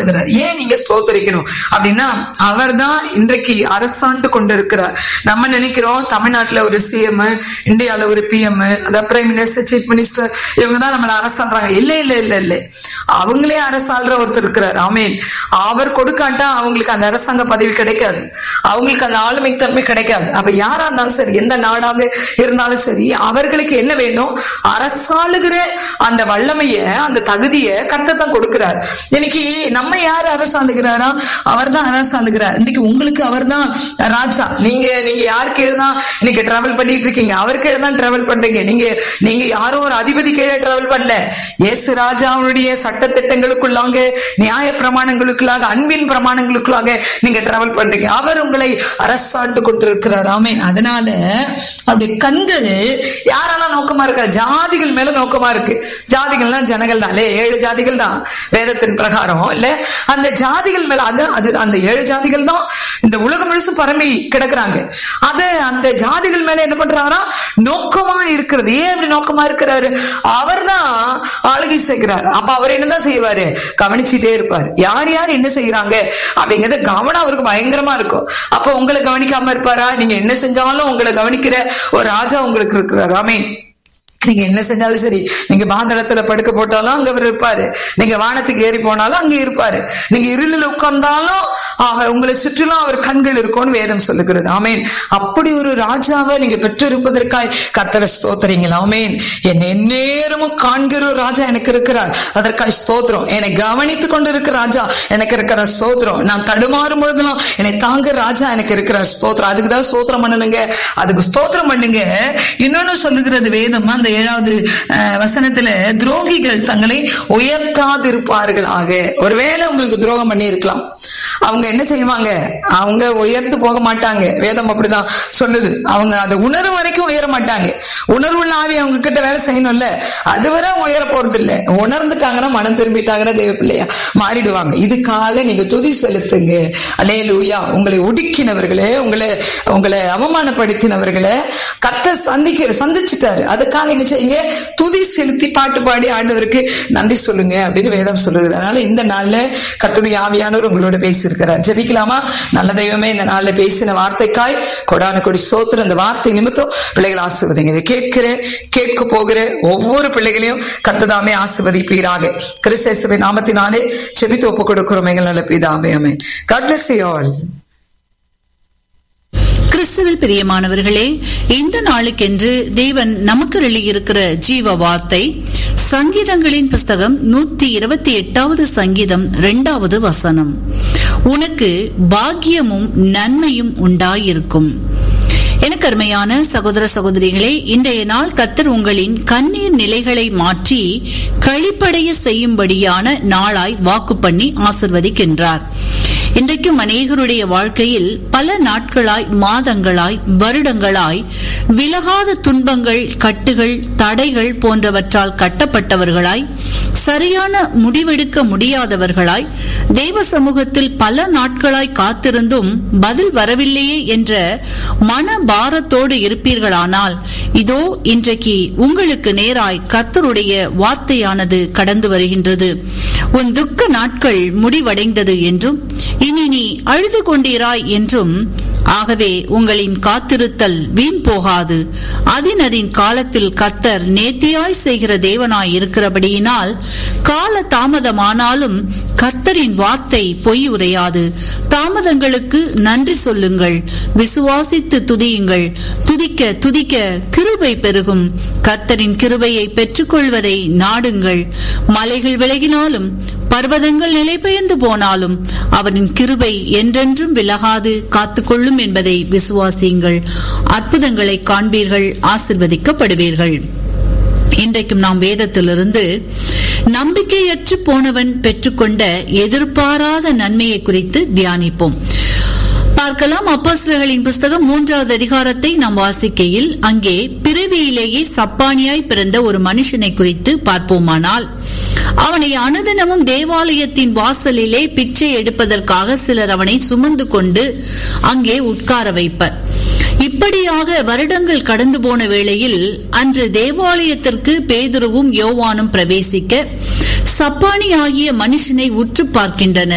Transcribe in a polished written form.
பாராட்டுகிறார். ஏன் நீங்க ஸ்தோத்தரிக்கணும் அப்படின்னா, அவர் தான் இன்றைக்கு அரசாண்டு கொண்டிருக்கிறார். நம்ம நினைக்கிறோம் தமிழ்நாட்டுல ஒரு சிஎம், இந்தியால ஒரு பிஎம், அதாவது பிரைம் மினிஸ்டர், சீஃப் மினிஸ்டர், இவங்க தான் நம்மள அரசாடுறாங்க. இல்ல இல்ல இல்ல இல்ல, அவங்களே அரசாள்ற ஒருத்தர் இருக்கிறார். ஆமேன். அவர் கொடுக்காட்டா அவங்களுக்கு அந்த அரசாங்க பதவி கிடைக்காது, அவங்களுக்கு அந்த ஆளுமை தன்மை கிடைக்காது. அப்ப யாரா இருந்தாலும் சரி, எந்த நாடாக இருந்தாலும் சரி, அவர்களுக்கு என்ன வேணும்? அரசாளுகிற அந்த வல்லமைய, அந்த தகுதியை கர்த்தர் தான் கொடுக்கிறார். இன்னைக்கு நம்ம யார் அரசாளுகிறாரா? அவர் தான் அரசாளுகிறார். இன்னைக்கு உங்களுக்கு அவர் தான் ராஜா. நீங்க யார் கீழே தான் இன்னைக்கு டிராவல் பண்ணிட்டு இருக்கீங்க? அவர் கீழே தான் டிராவல் பண்றீங்க. நீங்க யாரோ ஒரு அதிபதி கீழே டிராவல் பண்ணல. இயேசு ராஜாவுடைய சட்ட திட்டங்களுக்குள்ளாக, நியாய பிரமாணங்களுக்குள்ளாக, அன்பின் பிரமாணங்களுக்குள்ளாக நீங்க டிராவல் பண்றீங்க. அவர் உங்களை அரசாண்டு கொண்டிருக்கிறார். ஆமென். அதனால அப்படி கண்கள் யாரெல்லாம் நோக்கமா இருக்காரு? ஜாதிகள் மேல நோக்கமா இருக்கு. ஜாதிகள்லாம் ஜனங்கள்னாலே 7 ஜாதிகள் தான் வேதத்தின் பிரகாரம் இல்ல. அந்த ஜாதிகள் மேல அது அந்த 7 ஜாதிகள் தான் இந்த உலகம் முழுசும் பரம்பி கிடக்குறாங்க. அந்த ஜாதிகள் மேல என்ன பண்றாரா? நோக்கமா இருக்கிறது. ஏன் அப்படி நோக்கமா இருக்கிறாரு? அவர் தான் ஆளுகை செய்கிறார். அப்ப அவர் என்னதான் செய்வாரு? கவனிச்சுட்டே இருப்பார். யார் யார் என்ன செய்யறாங்க அப்படிங்கறது கவனம் அவருக்கு பயங்கரமா இருக்கும். அப்ப உங்களை கவனிக்காம இருப்பாரா? நீங்க என்ன செஞ்சாலும் உங்களை கவனிக்கிற ஒரு ராஜா உங்களுக்கு இருக்கிறார். ஆமென். நீங்க என்ன செஞ்சாலும் சரி, நீங்க பாந்தரத்துல படுக்க போட்டாலும் அங்க அவர் இருப்பாரு, நீங்க வானத்துக்கு ஏறி போனாலும் அங்க இருப்பாரு, நீங்க இருளில் உட்கார்ந்தாலும் உங்களை சுற்றிலும் அவர் கண்கள் இருக்கும்னு வேதம் சொல்லுகிறது. ஆமேன். அப்படி ஒரு ராஜாவை நீங்க பெற்றிருப்பதற்காய் கர்த்தரை ஸ்தோத்திரீங்களா? ஆமேன். என்னை நேரமும் காண்கிற ஒரு ராஜா எனக்கு இருக்கிறார், அதற்காக ஸ்தோத்திரம். என்னை கவனித்துக் கொண்டு இருக்கிற ராஜா எனக்கு இருக்கிற ஸ்தோத்திரம். நான் தடுமாறும் பொழுதுலாம் என்னை தாங்குற ராஜா எனக்கு இருக்கிற ஸ்தோத்திரம். அதுக்குதான் ஸ்தோத்திரம் பண்ணணுங்க, அதுக்கு ஸ்தோத்திரம் பண்ணுங்க. இன்னொன்னு சொல்லுகிறது வேதம், அந்த 7வது வசனத்துல, துரோகிகள் தங்களை உயர்த்தாதிருப்பார்களாக. ஒருவேளை உங்களுக்கு துரோகம் பண்ணி இருக்கலாம், அவங்க என்ன செய்வாங்க? அவங்க உயர்ந்து போக மாட்டாங்க. வேதம் அப்படிதான் சொல்லுது. அவங்க அதை உணர்வு வரைக்கும் உயர மாட்டாங்க. உணர்வுள்ள ஆவி அவங்க கிட்ட வேலை செய்யணும்ல, அதுவரை உயர போறது இல்ல. உணர்ந்துட்டாங்கன்னா, மனம் திரும்பிட்டாங்கன்னா தேவ பிள்ளையா மாறிடுவாங்க. இதுக்காக நீங்க துதி செலுத்துங்க. அல்லேலூயா. உங்களை ஒடுக்கினவர்களே, உங்களை அவமானப்படுத்தினவர்களே கர்த்தர் சந்திச்சிட்டாரு. அதுக்காக என்ன செய்யுங்க? துதி செலுத்தி பாட்டு பாடி ஆண்டவருக்கு நன்றி சொல்லுங்க அப்படின்னு வேதம் சொல்லுது. அதனால இந்த நாள்ல கர்த்தருடைய ஆவியானவர் உங்களோட பேசியிருக்கிறார். ஜெபிக்கலாமா? நல்ல தெய்வமே, இந்த நாள்ல பேசின வார்த்தைக்காய் கொடான கொடி சோத்திரம். அந்த வார்த்தை நிமித்தம் பிள்ளைகள் ஆசீர்வதிங்க. இதை கேட்க போகிற ஒவ்வொரு பிள்ளைகளையும் கர்த்ததாமே ஆசீர்வதிப்பீராக. கிறிஸ்து இயேசுவின் நாமத்தினாலே ஜெபித்து ஒப்பு கொடுக்கிறோம் எங்கள் நல்ல பிதாவே. ஆமென். God bless you all. கிறிஸ்துவில் பிரியமானவர்களே, இந்த நாளுக்கென்று தேவன் நமக்கு எழுதியிருக்கிற ஜீவ வார்த்தை சங்கீதங்களின் புஸ்தகம் 128வது சங்கீதம் 2வது வசனம். உனக்கு பாக்கியமும் நன்மையும் உண்டாயிருக்கும். எனக்கு அருமையான சகோதர சகோதரிகளே, இன்றைய நாள் கர்த்தர் உங்களின் கண்ணீர் நிலைகளை மாற்றி களிப்படைய செய்யும்படியான நாளாய் வாக்கு பண்ணி ஆசிர்வதிக்கின்றார். இன்றைக்கும் அநேகருடைய வாழ்க்கையில் பல நாட்களாய், மாதங்களாய், வருடங்களாய் விலகாத துன்பங்கள், கட்டுகள், தடைகள் போன்றவற்றால் கட்டப்பட்டவர்களாய், சரியான முடிவெடுக்க முடியாதவர்களாய், தேவ சமூகத்தில் பல நாட்களாய் காத்திருந்தும் பதில் வரவில்லையே என்ற மன பாரத்தோடு இருப்பீர்களானால், இதோ இன்றைக்கு உங்களுக்கு நேராய் கர்த்தருடைய வார்த்தையானது கடந்து வருகின்றது. உன் துக்க நாட்கள் முடிவடைந்தது என்றும், இனி நீ அழுது கொண்டீராய் என்றும், ஆகவே உங்களின் காத்திருத்தல் வீண் போகாது. அதின் காலத்தில் கர்த்தர் நேர்த்தியாய் செய்கிற தேவனாய் இருக்கிறபடியினால், கால தாமதமானாலும் கர்த்தரின் வார்த்தை பொய் உரையாது. தாமதங்களுக்கு நன்றி சொல்லுங்கள், விசுவாசித்து துதியுங்கள். துதிக்க துதிக்க கிருபை பெருகும். கர்த்தரின் கிருபையை பெற்றுக்கொள்வதை நாடுங்கள். மலைகள் விலகினாலும், பர்வதங்கள் நிலை பெயர்ந்து போனாலும், அவரின் கிருபை என்றென்றும் விலகாது காத்துக்கொள்ளும் என்பதை விசுவாசியுங்கள். அற்புதங்களை காண்பீர்கள், ஆசீர்வதிக்கப்படுவீர்கள். இன்றைக்கும் நாம் வேதத்திலிருந்து நம்பிக்கையற்று போனவன் பெற்றுக்கொண்ட எதிர்பாராத நன்மையை குறித்து தியானிப்போம். பார்க்கலாம். அப்போஸ்தலர்களின் புஸ்தகம் 3வது அதிகாரத்தை நாம் வாசிக்கையில், அங்கே பிறவியிலேயே சப்பானியாய் பிறந்த ஒரு மனுஷனை குறித்து பார்ப்போமானால், அவனை அனுதினமும் தேவாலயத்தின் வாசலிலே பிச்சை எடுப்பதற்காக சிலர் அவனை சுமந்து கொண்டு அங்கே உட்கார வைப்பர். இப்படியாக வருடங்கள் கடந்து போன வேளையில், அன்று தேவாலயத்திற்கு பேதுருவும் யோவானும் பிரவேசிக்க சப்பானி ஆகிய மனுஷனை உற்று பார்க்கின்றனர்.